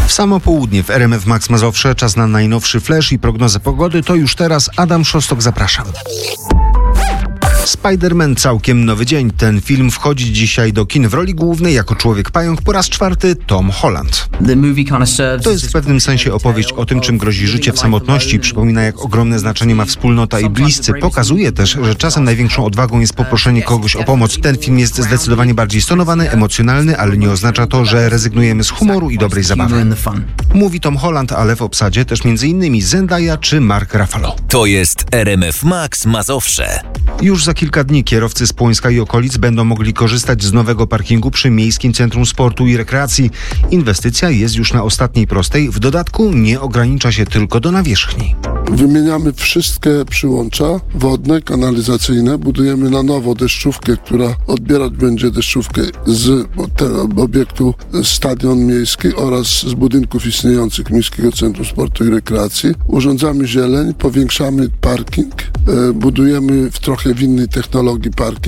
W samo południe w RMF Max Mazowsze czas na najnowszy flash i prognozę pogody. To już teraz Adam Szostok, zapraszam. Spider-Man całkiem nowy dzień. Ten film wchodzi dzisiaj do kin. W roli głównej jako Człowiek-Pająk po raz czwarty Tom Holland. To jest w pewnym sensie opowieść o tym, czym grozi życie w samotności. Przypomina, jak ogromne znaczenie ma wspólnota i bliscy. Pokazuje też, że czasem największą odwagą jest poproszenie kogoś o pomoc. Ten film jest zdecydowanie bardziej stonowany, emocjonalny, ale nie oznacza to, że rezygnujemy z humoru i dobrej zabawy. Mówi Tom Holland, ale w obsadzie też m.in. Zendaya czy Mark Ruffalo. To jest RMF Max Mazowsze. Już za kilka dni kierowcy z Płońska i okolic będą mogli korzystać z nowego parkingu przy Miejskim Centrum Sportu i Rekreacji. Inwestycja jest już na ostatniej prostej. W dodatku nie ogranicza się tylko do nawierzchni. Wymieniamy wszystkie przyłącza wodne, kanalizacyjne. Budujemy na nowo deszczówkę, która odbierać będzie deszczówkę z obiektu Stadion Miejski oraz z budynków istniejących Miejskiego Centrum Sportu i Rekreacji. Urządzamy zieleń, powiększamy parking, budujemy w trochę innej technologii parking.